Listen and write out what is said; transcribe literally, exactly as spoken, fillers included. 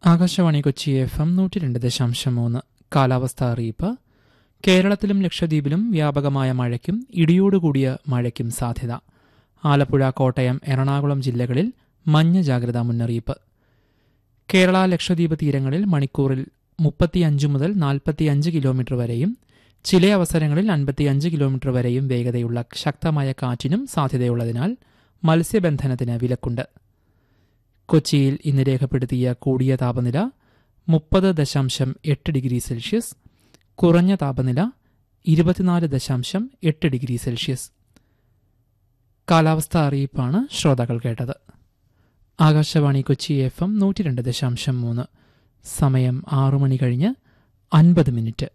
Akashvani Kochi F M നൂറ്റി രണ്ട് ദശാംശം മൂന്ന്. കാലാവസ്ഥാ അറിയിപ്പ്. കേരളത്തിലും ലക്ഷദ്വീപിലും വ്യാപകമായ മഴയ്ക്കും ഇടിയോടുകൂടിയ മഴയ്ക്കും സാധ്യത. ആലപ്പുഴ, കോട്ടയം, എറണാകുളം ജില്ലകളിൽ മഞ്ഞ ജാഗ്രതാ മുന്നറിയിപ്പ്. കേരള ലക്ഷദ്വീപ് തീരങ്ങളിൽ മണിക്കൂറിൽ മുപ്പത്തിയഞ്ച് മുതൽ നാൽപ്പത്തിയഞ്ച് കിലോമീറ്റർ വരെയും ചില അവസരങ്ങളിൽ അൻപത്തിയഞ്ച് കിലോമീറ്റർ വരെയും വേഗതയുള്ള ശക്തമായ കാറ്റിനും സാധ്യതയുള്ളതിനാൽ മത്സ്യബന്ധനത്തിന് വിലക്കുണ്ട്. കൊച്ചിയിൽ ഇന്ന് രേഖപ്പെടുത്തിയ കൂടിയ താപനില മുപ്പത് ദശാംശം എട്ട് ഡിഗ്രി സെൽഷ്യസ്, കുറഞ്ഞ താപനില ഇരുപത്തിനാല് ദശാംശം എട്ട് ഡിഗ്രി സെൽഷ്യസ്. കാലാവസ്ഥാ അറിയിപ്പാണ് ശ്രോതാക്കൾ കേട്ടത്. ആകാശവാണി കൊച്ചി എഫ് എം നൂറ്റി രണ്ട് ദശാംശം മൂന്ന്. സമയം ആറു മണി കഴിഞ്ഞ് അൻപത് മിനിറ്റ്.